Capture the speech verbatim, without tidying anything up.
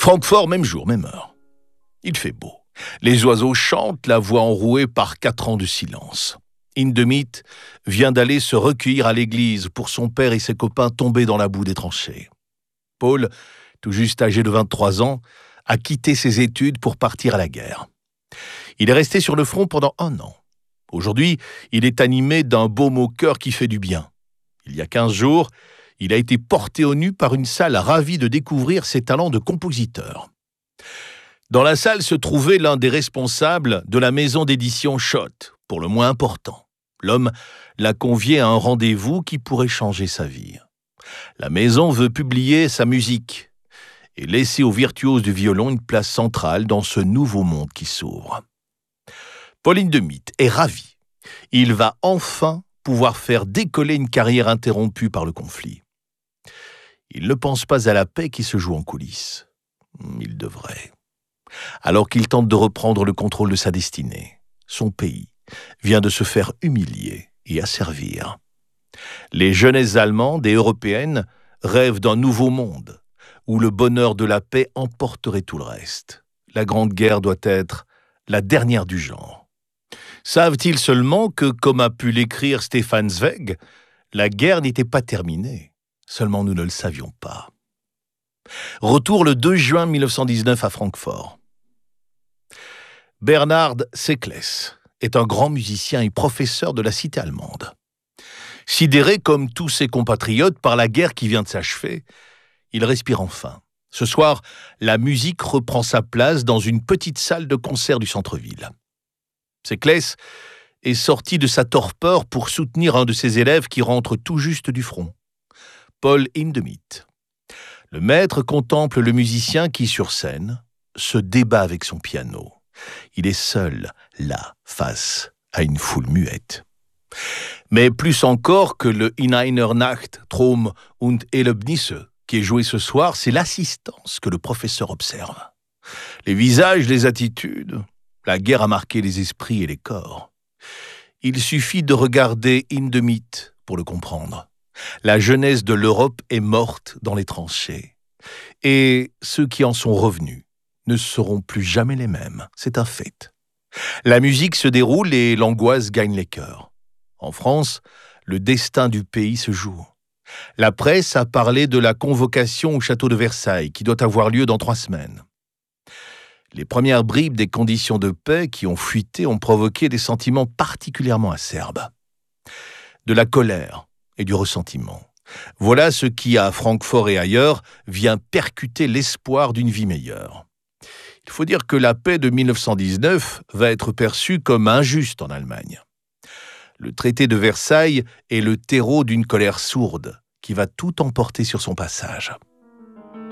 Francfort, même jour, même heure. Il fait beau. Les oiseaux chantent, la voix enrouée par quatre ans de silence. Hindemith vient d'aller se recueillir à l'église pour son père et ses copains tombés dans la boue des tranchées. Paul, tout juste âgé de vingt-trois ans, a quitté ses études pour partir à la guerre. Il est resté sur le front pendant un an. Aujourd'hui, il est animé d'un baume au cœur qui fait du bien. Il y a quinze jours, il a été porté au nu par une salle ravie de découvrir ses talents de compositeur. Dans la salle se trouvait l'un des responsables de la maison d'édition Schott, pour le moins important. L'homme l'a convié à un rendez-vous qui pourrait changer sa vie. La maison veut publier sa musique et laisser aux virtuoses du violon une place centrale dans ce nouveau monde qui s'ouvre. Paul Hindemith est ravi. Il va enfin pouvoir faire décoller une carrière interrompue par le conflit. Il ne pense pas à la paix qui se joue en coulisses. Il devrait. Alors qu'il tente de reprendre le contrôle de sa destinée, son pays vient de se faire humilier et asservir. Les jeunesses allemandes et européennes rêvent d'un nouveau monde où le bonheur de la paix emporterait tout le reste. La Grande Guerre doit être la dernière du genre. Savent-ils seulement que, comme a pu l'écrire Stefan Zweig, la guerre n'était pas terminée, seulement nous ne le savions pas. Retour le deux juin mille neuf cent dix-neuf à Francfort. Bernhard Seckles est un grand musicien et professeur de la cité allemande. Sidéré comme tous ses compatriotes par la guerre qui vient de s'achever, il respire enfin. Ce soir, la musique reprend sa place dans une petite salle de concert du centre-ville. Seckles est sorti de sa torpeur pour soutenir un de ses élèves qui rentre tout juste du front, Paul Hindemith. Le maître contemple le musicien qui, sur scène, se débat avec son piano. Il est seul, là, face à une foule muette. Mais plus encore que le In einer Nacht, Traum und Erlebnisse qui est joué ce soir, c'est l'assistance que le professeur observe. Les visages, les attitudes, la guerre a marqué les esprits et les corps. Il suffit de regarder Hindemith pour le comprendre. La jeunesse de l'Europe est morte dans les tranchées. Et ceux qui en sont revenus ne seront plus jamais les mêmes. C'est un fait. La musique se déroule et l'angoisse gagne les cœurs. En France, le destin du pays se joue. La presse a parlé de la convocation au château de Versailles qui doit avoir lieu dans trois semaines. Les premières bribes des conditions de paix qui ont fuité ont provoqué des sentiments particulièrement acerbes. De la colère et du ressentiment. Voilà ce qui, à Francfort et ailleurs, vient percuter l'espoir d'une vie meilleure. Il faut dire que la paix de mille neuf cent dix-neuf va être perçue comme injuste en Allemagne. Le traité de Versailles est le terreau d'une colère sourde qui va tout emporter sur son passage.